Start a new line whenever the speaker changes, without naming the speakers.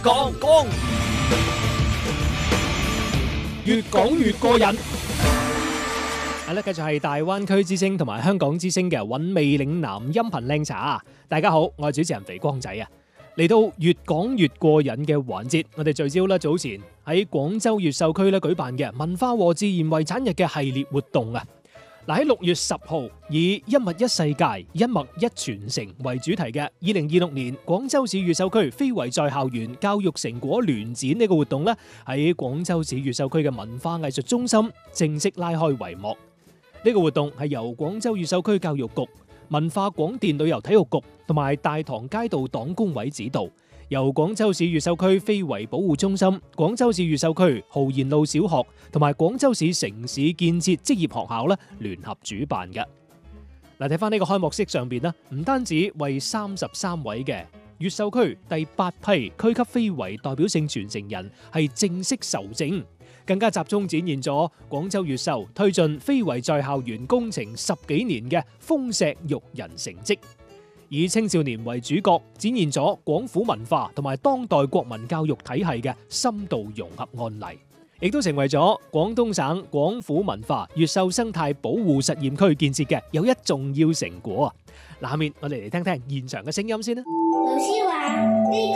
講，越講越過癮。係啦，繼續係大灣區之聲同埋香港之聲嘅韻味嶺南音頻靚茶。大家好，我係主持人肥光仔啊。嚟到越講越過癮嘅環節，我哋聚焦啦早前喺廣州越秀區咧舉辦嘅文化和自然遺產日嘅系列活動啊。嗱，喺6月10號以一物一世界、一脈一傳承為主題嘅2026年廣州市越秀區非遺在校園教育成果聯展呢個活動咧，喺廣州市越秀區嘅文化藝術中心正式拉開帷幕。呢個活動係由廣州越秀區教育局、文化廣電旅遊體育局同埋大棠街道黨工委指導，由廣州市越秀區非遺保護中心、廣州市越秀區豪賢路小學同埋廣州市城市建設職業學校咧聯合主辦嘅。嗱，睇翻呢個開幕式上邊咧，唔單止為33位嘅越秀區第8批區級非遺代表性傳承人係正式授證，更加集中展現咗廣州越秀推進非遺在校園工程10幾年嘅豐碩育人成績，以青少年為主角，展現咗廣府文化同埋當代國民教育體系嘅深度融合案例，亦都成為咗廣東省廣府文化越秀生態保護實驗區建設嘅又一重要成果啊！嗱，下面我哋嚟聽聽現場嘅聲音先啦。
老師話呢